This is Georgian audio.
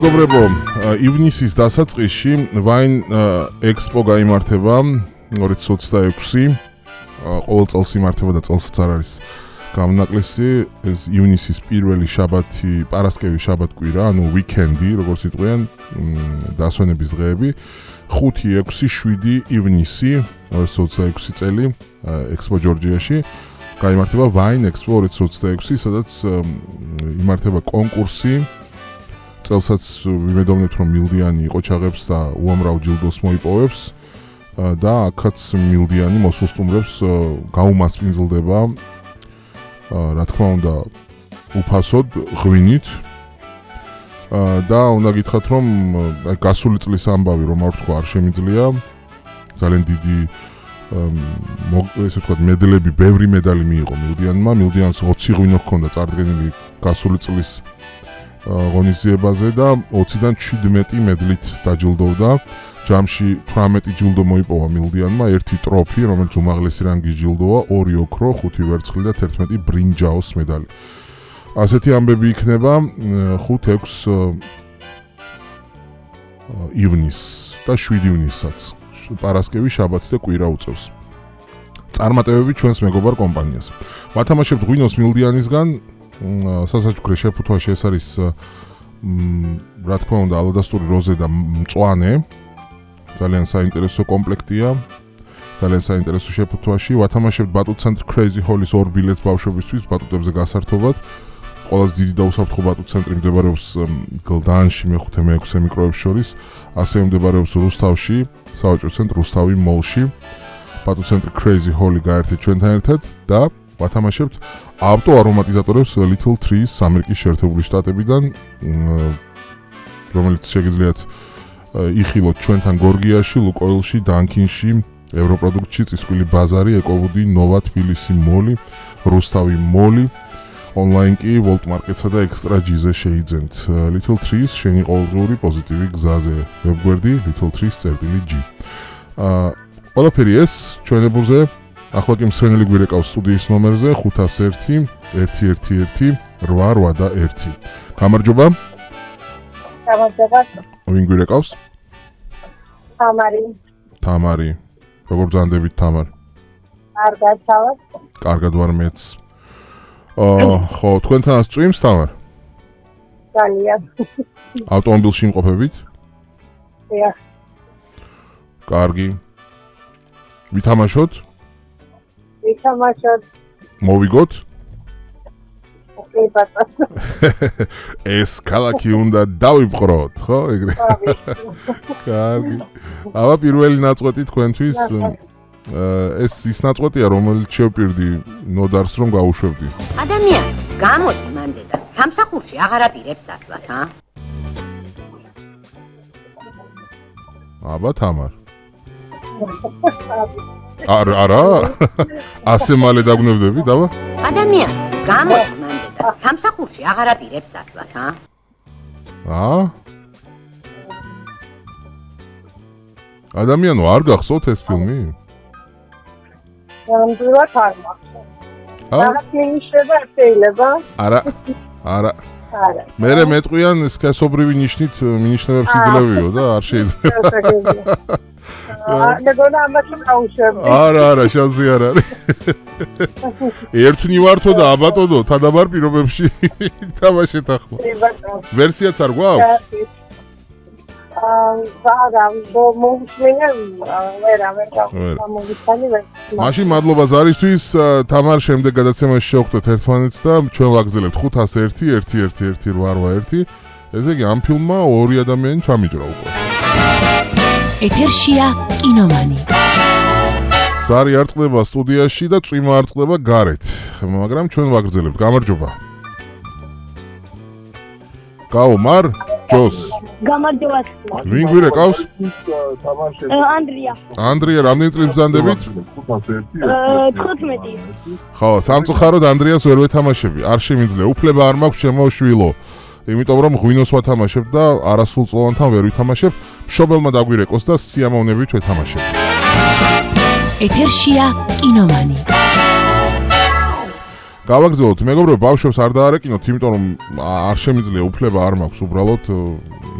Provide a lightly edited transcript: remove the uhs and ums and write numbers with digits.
მეგობრებო, ივნისის დასაწყისში Wine Expo გაიმართება 2026. ყოველ წელს იმართება და წელსაც არ არის გამონაკლისი. ეს ივნისის პირველი შაბათი, პარასკევი შაბათ-კვირა, ანუ ვიკენდი, როგორც იტყვიან, დასვენების დღეები. 5, 6, 7 ივნისი 2026 წელი Expo ჯორჯიაში გაიმართება Wine Expo 2026, სადაც იმართება კონკურსი. წელსაც ვიმედოვნებთ, რომ მილდიანი იყო ჩაღებს და უამრავ ჯილდოს მოიპოვებს და აქაც მილდიანი მოსუსტუმრებს გაუმასპინძლდება, რა თქმა უნდა, უფასოდ ღვინით და უნდა გითხრათ, რომ გასული წლის ამბავი, რომ არ ვთქვა, არ შემიძლია. ძალიან დიდი ესე ვთქვათ, მედლები, ბევრი მედალი მიიღო მილდიანმა. მილდიანს 20 ღვინო ჰქონდა წარდგენილი გასული წლის ღონისძიებაზე და 20-დან 17 მედლით დაჯილდოვდა. ჯამში 18 ჯილდო მოიპოვა მილდიანმა, 1 ტროფი, რომელიც უმაღლესი რანგის ჯილდოა, 2 ოქრო, 5 ვერცხლი და 11 ბრინჯაოს მედალი. ასეთი ამბები იქნება 5-6 ივნისს და 7 ივნისსაც. პარასკევი, შაბათი და კვირა უწევს. წარმატებები ჩვენს მეგობარ კომპანიას. ვათამაშებთ ღვინოს მილდიანისგან. სასაჩუქრე შეფუთვაში ეს არის რა თქმა უნდა ალოდასტური როზე და მწვანე. ძალიან საინტერესო კომპლექტია. ძალიან საინტერესო შეფუთვაში. ვათამაშებთ ბატუტ ცენტრ Crazy Hall-ის 2 ბილეთს ბავშვებისთვის ბატუტებზე გასართობად. ყველაზე დიდი და უსაფრთხო ბატუტ ცენტრი მდებარეობს გლდანში მე-5-მე-6 მიკროებს შორის. ასევე მდებარეობს რუსთავში, სავაჭრო ცენტრ რუსთავი მოლში. ბატუტ ცენტრ Crazy Hall-ი გაერთეთ ჩვენთან ერთად და ვათამაშებთ ავტო არომატიზატორებს Little Trees ამერიკის შეერთებული შტატებიდან, რომელიც შეგიძლიათ იხილოთ ჩვენთან გორგიაში, ლუკოილში, დანკინში, ევროპროდუქტში, წისქვილი ბაზარი, ეკოვუდი, ნოვა, თბილისი მოლი, რუსთავი მოლი, ონლაინ კი Volt Market-სა და Extra G-ზე შეიძენთ. Little Trees შენი ყოველდღიური პოზიტივი გზაზე. ვებგვერდი littletrees.g. ყველაფერი ეს ჩვენებურზე. ახლა კი მსვენელი გვირეკავს სტუდიის ნომერზე 501 111 8 და 1. გამარჯობა. გამარჯობა. ვინ გვირეკავს? თამარი. თამარი. როგორ ბრძანდებით თამარ? კარგად ჩავარ. კარგად ვარ მეც. ხო, თქვენთანაც წვიმს თამარ? ძალიან. ავტომობილში იმყოფებით? დიახ. კარგი. ვითამაშოთ? ვითამაშოთ. მოვიგოთ? კი ბატონო. ეს ქალაქი უნდა დავიპყროთ, ხო, ეგრე? კარგი. აბა პირველი ნაწყვეტი თქვენთვის ეს ის ნაწყვეტია, რომელიც შევპირდი ნოდარს რომ გაუშვებდი. ადამიანი, გამოდი მანდე და სამსახურში აღარ აპირებს ასლას, ჰა? აბა თამარ. არა. ასე მალე დაგვნებდებით, აბა? ადამიანი, გამოდი მანდე და სამსახურში აღარ აპირებს ასლას, ჰა? ადამიანო, არ გახსოვთ ეს ფილმი? ნამდვილად არ მახსოვს. რაღაც ნიშნება შეიძლება? არა. არა. მერე მეტყვიან სქესობრივი ნიშნით მინიშნებებს იძლევიო და არ შეიძლება. მეგონა ამაში გაუშვებდი. არა, შანსი არ არის. ერთნი ვართო და აბატონო, თანაბარ პირობებში თამაშეთ ახლა. ვერსიაც არ გვაქვს? არა, მომუშმინე ვერ გამოვიხანი ვერ. მაშინ მადლობა ზარისთვის, თამარ, შემდეგ გადაცემაში შევხვდეთ ერთმანეთს და ჩვენ ვაგრძელებთ 501 111 881. ესე იგი ამ ფილმმა 2 ადამიანი ჩამიჭრა უკვე. ეთერშია კინომანი. ზარი არ წყდება სტუდიაში და წვიმა არ წყდება გარეთ, მაგრამ ჩვენ ვაგრძელებთ. გამარჯობა. გაუმარ ჯოს. გამარჯობა. ვინ გვირეკავს? ანდრია. ანდრია, რამდენი წლის ბრძანდებით? 15. ხო, სამწუხაროდ ანდრიას ვერ ვეთამაშები. არ შემიძლია, უფლება არ მაქვს ჩემო შვილო. იმიტომ რომ ღვინოს ვათამაშებ და არასრულწლოვანთან ვერ ვითამაშებ. მშობელმა დაგვირეკოს და სიამოვნებით ვეთამაშებ. ეთერშია კინომანი. გავაგრძელოთ, მეგობრებო, ბავშვებს არ დაარეკინოთ, იმიტომ რომ არ შემიძლია უფლება არ მაქვს უბრალოდ